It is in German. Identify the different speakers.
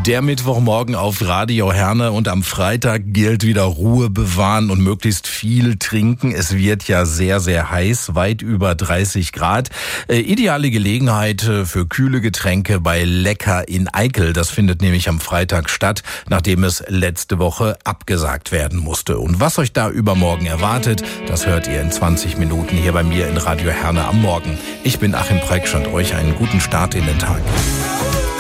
Speaker 1: Der Mittwochmorgen auf Radio Herne und am Freitag gilt wieder Ruhe bewahren und möglichst viel trinken. Es wird ja sehr, sehr heiß, weit über 30 Grad. Ideale Gelegenheit für kühle Getränke bei Lecker in Eickel. Das findet nämlich am Freitag statt, nachdem es letzte Woche abgesagt werden musste. Und was euch da übermorgen erwartet, das hört ihr in 20 Minuten hier bei mir in Radio Herne am Morgen. Ich bin Achim Preiksch und euch einen guten Start in den Tag.